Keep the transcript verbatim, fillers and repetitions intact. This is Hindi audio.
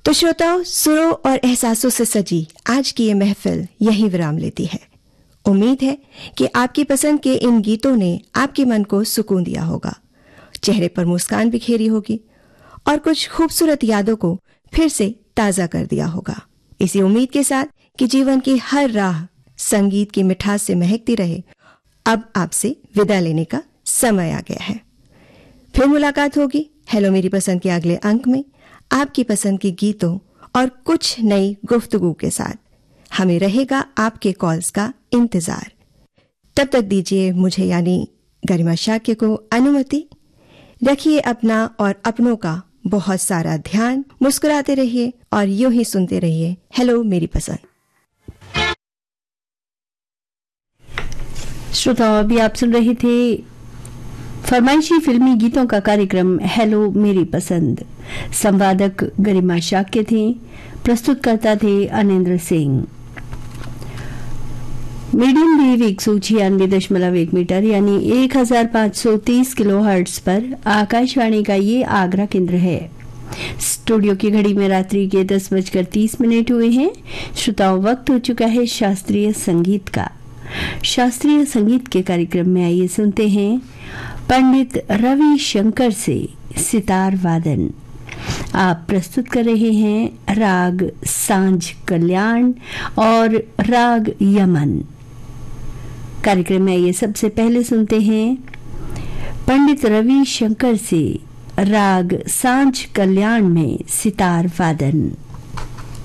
तो श्रोताओं, सुरों और एहसासों से सजी आज की ये महफिल यहीं विराम लेती है। उम्मीद है कि आपकी पसंद के इन गीतों ने आपके मन को सुकून दिया होगा, चेहरे पर मुस्कान बिखेरी होगी और कुछ खूबसूरत यादों को फिर से ताजा कर दिया होगा। इसी उम्मीद के साथ कि जीवन की हर राह संगीत की मिठास से महकती रहे, अब आपसे विदा लेने का समय आ गया है। फिर मुलाकात होगी हेलो मेरी पसंद के अगले अंक में आपकी पसंद के गीतों और कुछ नई गुफ्तगू के साथ। हमें रहेगा आपके कॉल्स का इंतजार। तब तक दीजिए मुझे यानी गरिमा शाक्य को अनुमति। रखिए अपना और अपनों का बहुत सारा ध्यान, मुस्कुराते रहिए और यूं ही सुनते रहिए हेलो मेरी पसंद। श्रोताओं, अभी आप सुन रहे थे फरमाइशी फिल्मी गीतों का कार्यक्रम हेलो मेरी पसंद। संवादक गरिमा शाक्य थे, प्रस्तुतकर्ता थे अनिंद्र सिंह। मीडियम वेव एक सौ छियानवे दशमलव एक मीटर यानी एक हजार पाँच सौ तीस किलो हर्ट्ज पर आकाशवाणी का ये आगरा केंद्र है। स्टूडियो की घड़ी में रात्रि के दस बजकर तीस मिनट हुए हैं। श्रोताओं, वक्त हो चुका है शास्त्रीय संगीत का। शास्त्रीय संगीत के कार्यक्रम में आइए सुनते हैं पंडित रवि शंकर से सितार वादन। आप प्रस्तुत कर रहे हैं राग सांझ कल्याण और राग यमन। कार्यक्रम में ये सबसे पहले सुनते हैं पंडित रवि शंकर से राग सांझ कल्याण में सितार वादन।